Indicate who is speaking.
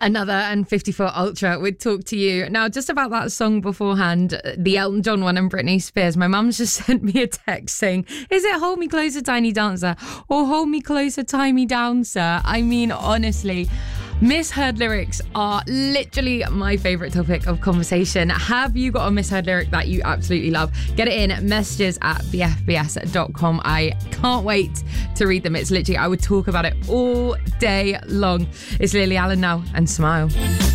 Speaker 1: Another and 54 Ultra would talk to you. Now, just about that song beforehand, the Elton John one and Britney Spears, my mum's just sent me a text saying, is it Hold Me Closer, Tiny Dancer or Hold Me Closer, Tie Me Down, Sir? I mean, honestly, misheard lyrics are literally my favourite topic of conversation. Have you got a misheard lyric that you absolutely love? Get it in messages at bfbs.com. I can't wait to read them. It's literally, I would talk about it all day long. It's Lily Allen now and Smile.